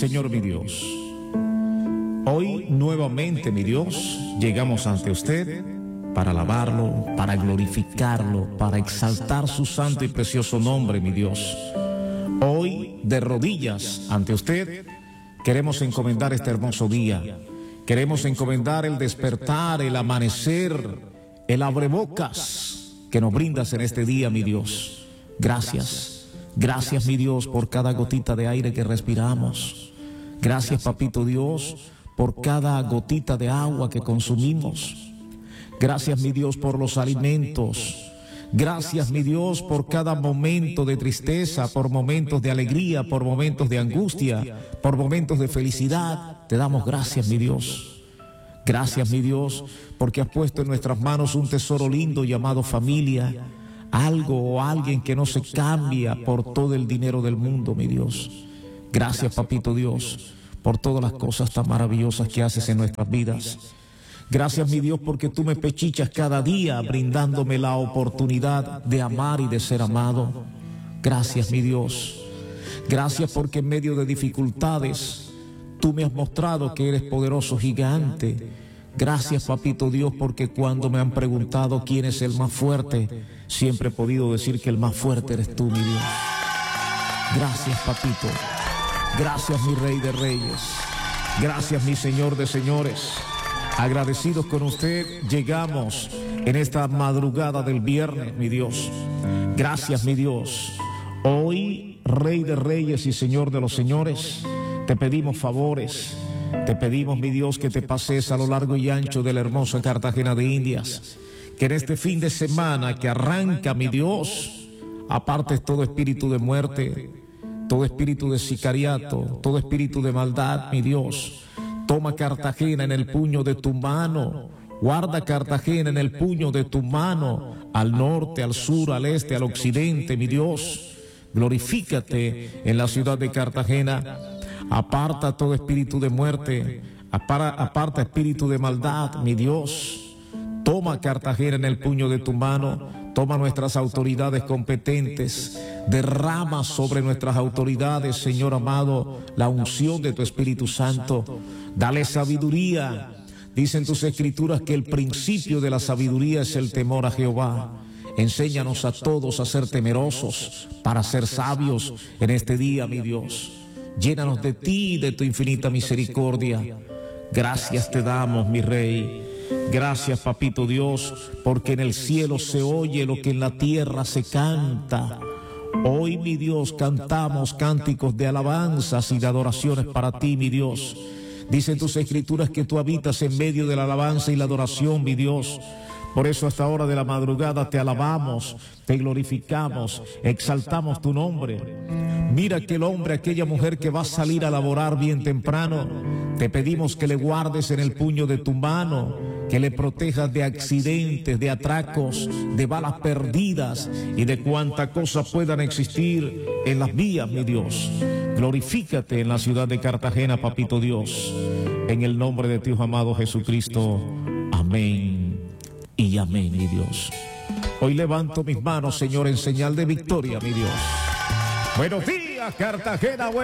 Señor mi Dios, hoy nuevamente, mi Dios, llegamos ante usted para alabarlo, para glorificarlo, para exaltar su santo y precioso nombre, mi Dios. Hoy, de rodillas ante usted, queremos encomendar este hermoso día. Queremos encomendar el despertar, el amanecer, el abrebocas que nos brindas en este día, mi Dios. Gracias, gracias, mi Dios, por cada gotita de aire que respiramos. Gracias, papito Dios, por cada gotita de agua que consumimos. Gracias, mi Dios, por los alimentos. Gracias, mi Dios, por cada momento de tristeza, por momentos de alegría, por momentos de angustia, por momentos de felicidad. Te damos gracias, mi Dios. Gracias, mi Dios, porque has puesto en nuestras manos un tesoro lindo llamado familia, algo o alguien que no se cambia por todo el dinero del mundo, mi Dios. Gracias, papito Dios, por todas las cosas tan maravillosas que haces en nuestras vidas. Gracias, mi Dios, porque tú me pechichas cada día brindándome la oportunidad de amar y de ser amado. Gracias, mi Dios. Gracias porque en medio de dificultades tú me has mostrado que eres poderoso gigante. Gracias, papito Dios, porque cuando me han preguntado quién es el más fuerte, siempre he podido decir que el más fuerte eres tú, mi Dios. Gracias, papito. Gracias, mi Rey de Reyes. Gracias, mi Señor de Señores. Agradecidos con usted, llegamos en esta madrugada del viernes, mi Dios. Gracias, mi Dios. Hoy, Rey de Reyes y Señor de los Señores, te pedimos favores. Te pedimos, mi Dios, que te pases a lo largo y ancho de la hermosa Cartagena de Indias. Que en este fin de semana que arranca, mi Dios, apartes todo espíritu de muerte, todo espíritu de sicariato, todo espíritu de maldad, mi Dios. Toma Cartagena en el puño de tu mano. Guarda Cartagena en el puño de tu mano. Al norte, al sur, al este, al occidente, mi Dios. Glorifícate en la ciudad de Cartagena. Aparta todo espíritu de muerte. Aparta espíritu de maldad, mi Dios. Toma Cartagena en el puño de tu mano. Toma nuestras autoridades competentes. Derrama sobre nuestras autoridades, Señor amado, la unción de tu Espíritu Santo. Dale sabiduría. Dicen tus escrituras que el principio de la sabiduría es el temor a Jehová. Enséñanos a todos a ser temerosos para ser sabios en este día, mi Dios. Llénanos de ti y de tu infinita misericordia. Gracias te damos, mi Rey. Gracias, papito Dios, porque en el cielo se oye lo que en la tierra se canta. Hoy, mi Dios, cantamos cánticos de alabanzas y de adoraciones para ti, mi Dios. Dicen tus escrituras que tú habitas en medio de la alabanza y la adoración, mi Dios. Por eso hasta hora de la madrugada te alabamos, te glorificamos, exaltamos tu nombre. Mira aquel hombre, aquella mujer que va a salir a laborar bien temprano. Te pedimos que le guardes en el puño de tu mano, que le protejas de accidentes, de atracos, de balas perdidas y de cuanta cosa puedan existir en las vías, mi Dios. Glorifícate en la ciudad de Cartagena, papito Dios. En el nombre de tu amado Jesucristo. Amén y amén, mi Dios. Hoy levanto mis manos, Señor, en señal de victoria, mi Dios. Buenos días, Cartagena.